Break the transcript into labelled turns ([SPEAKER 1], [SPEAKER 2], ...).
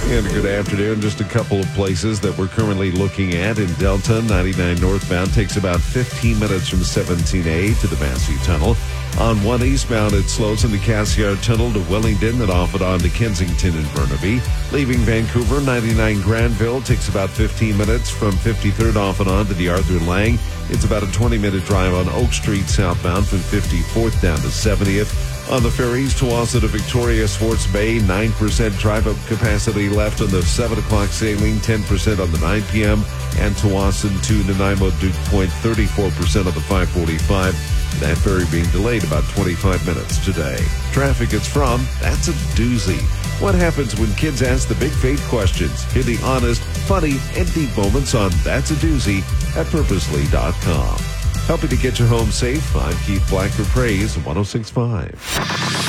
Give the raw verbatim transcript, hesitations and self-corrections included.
[SPEAKER 1] And a good afternoon. Just a couple of places that we're currently looking at. In Delta, ninety-nine northbound takes about fifteen minutes from seventeen A to the Massey Tunnel. On one eastbound, it slows in the Cassiar Tunnel to Wellington and off and on to Kensington and Burnaby. Leaving Vancouver, ninety-nine Granville takes about fifteen minutes from fifty-third off and on to the Arthur Lang. It's about a twenty-minute drive on Oak Street southbound from fifty-fourth down to seventieth. On the ferries, Tuwasa to Victoria, Swartz Bay, nine percent drive-up capacity left on the seven o'clock sailing, ten percent on the nine p.m. And Tuwasan to Nanaimo Duke Point, thirty-four percent on the five forty-five. That ferry being delayed about twenty-five minutes today. Traffic it's from, that's a doozy. What happens when kids ask the big faith questions? Hear the honest, funny, and deep moments on That's a Doozy at purposely dot com. Helping to get you home safe, I'm Keith Black for Praise one oh six point five.